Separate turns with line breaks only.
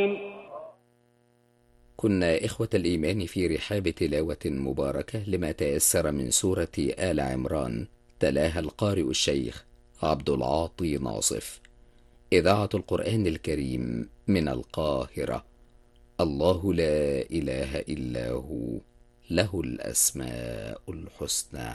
كنا إخوة الإيمان في رحاب تلاوة مباركة لما تيسر من سورة آل عمران، تلاها القارئ الشيخ عبد العاطي ناصف. إذاعة القرآن الكريم من القاهرة. الله لا إله إلا هو، له الأسماء الحسنى.